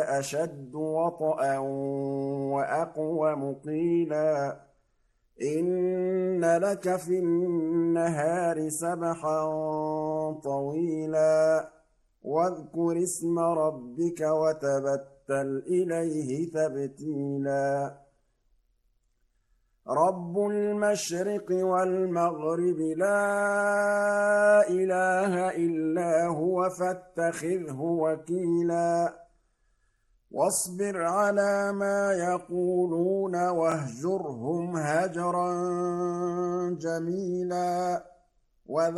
أشد وطئا وأقوم قيلا إن لك في النهار سبحا طويلا واذكر اسم ربك وتبتل إليه تبتيلا رب المشرق والمغرب لا إله إلا هو فاتخذه وكيلا واصبر على ما يقولون واهجرهم هجرا جميلا